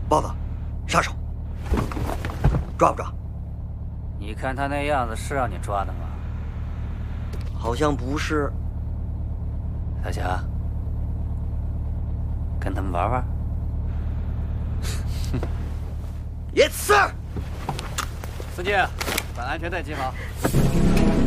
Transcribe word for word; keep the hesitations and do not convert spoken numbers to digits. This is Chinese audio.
包子，杀手，抓不抓？ 你看他那样子是让你抓的吗？ 好像不是。 小强，跟他们玩玩。 Yes sir。 司机，把安全带系好。